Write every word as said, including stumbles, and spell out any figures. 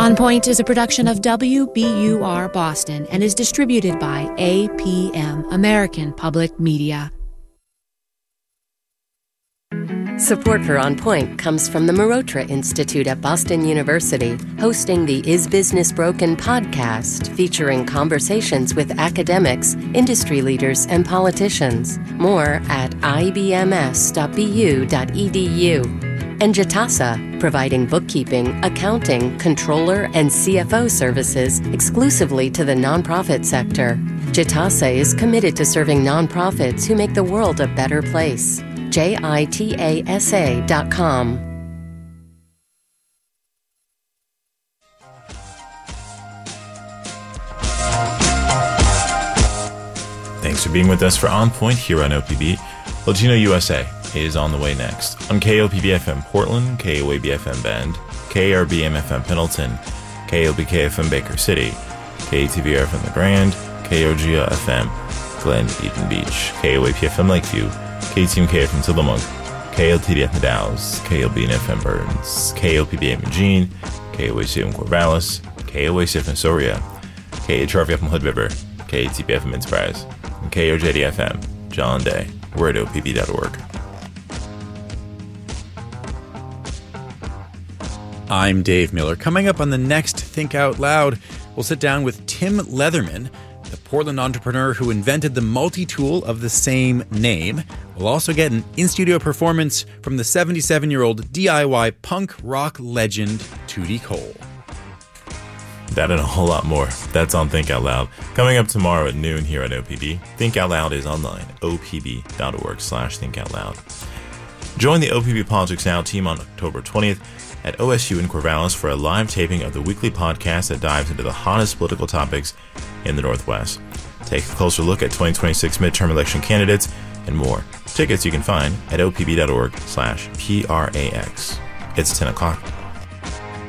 On Point is a production of W B U R Boston and is distributed by A P M, American Public Media. Support for On Point comes from the Marotra Institute at Boston University, hosting the Is Business Broken podcast, featuring conversations with academics, industry leaders, and politicians. More at I B M S dot B U dot E D U. And Jitasa, providing bookkeeping, accounting, controller, and C F O services exclusively to the nonprofit sector. Jitasa is committed to serving nonprofits who make the world a better place. J I T A S A dot com. Thanks for being with us for On Point here on O P B. Latino U S A is on the way next on K O P B F M Portland, K O A B F M Bend, K R B M F M Pendleton, K O B K F M Baker City, K A T V R F M The Grand, K O G A F M Glen Eden Beach, K O A P F M Lakeview, K T M K F M Tillamook, K L T D F Meadows, K L B N F M Burns, K O P B M Eugene, K O A C F M Corvallis, K O A C F M Soria, K H R V F M Hood River, K T B F M Enterprise, and K O J D F M John Day. We're at O P B dot org. I'm Dave Miller. Coming up on the next Think Out Loud, we'll sit down with Tim Leatherman, the Portland entrepreneur who invented the multi-tool of the same name. We'll also get an in-studio performance from the seventy-seven-year-old D I Y punk rock legend, Tootie Cole. That and a whole lot more. That's on Think Out Loud. Coming up tomorrow at noon here at O P B. Think Out Loud is online, O P B dot org slash Think Out Loud. Join the O P B Politics Now team on October twentieth at O S U in Corvallis for a live taping of the weekly podcast that dives into the hottest political topics in the Northwest. Take a closer look at twenty twenty-six midterm election candidates and more. Tickets you can find at O P B dot org slash P R A X. It's ten o'clock.